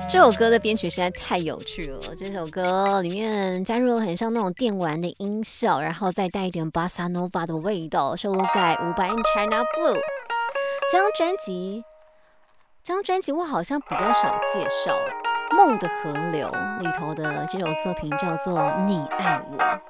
这首歌的编曲实在太有趣了，这首歌里面加入了很像那种电玩的音效，然后再带一点巴萨诺瓦的味道，收录在伍佰《China Blue》这张专辑我好像比较少介绍，《梦的河流》里头的这首作品叫做《你爱我》。